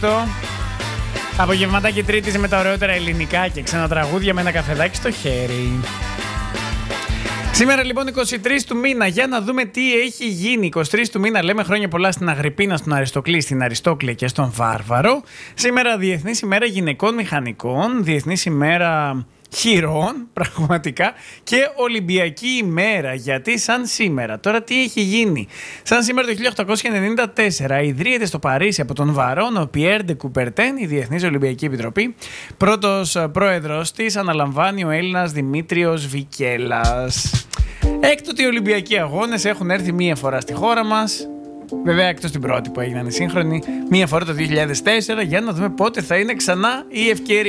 Απογευματάκι Τρίτης με τα ωραιότερα ελληνικά και ξένα τραγούδια με ένα καφεδάκι στο χέρι. Σήμερα λοιπόν 23 του μήνα, για να δούμε τι έχει γίνει. 23 του μήνα λέμε χρόνια πολλά στην Αγρυπίνα, στον Αριστοκλή, στην Αριστόκλη και στον Βάρβαρο. Σήμερα Διεθνής ημέρα γυναικών μηχανικών, Διεθνής ημέρα χειρών, πραγματικά, και Ολυμπιακή ημέρα. Γιατί σαν σήμερα, τώρα τι έχει γίνει. Σαν σήμερα το 1894 ιδρύεται στο Παρίσι από τον Βαρόνο Πιέρ ντε Κουμπερτέν η Διεθνής Ολυμπιακή Επιτροπή. Πρώτος πρόεδρος της αναλαμβάνει ο Έλληνας Δημήτριος Βικέλας. Έκτοτε οι Ολυμπιακοί Αγώνες έχουν έρθει μία φορά στη χώρα μας. Βέβαια, εκτός την πρώτη που έγιναν οι σύγχρονοι, μία φορά το 2004, για να δούμε πότε θα είναι ξανά η ευκαιρία.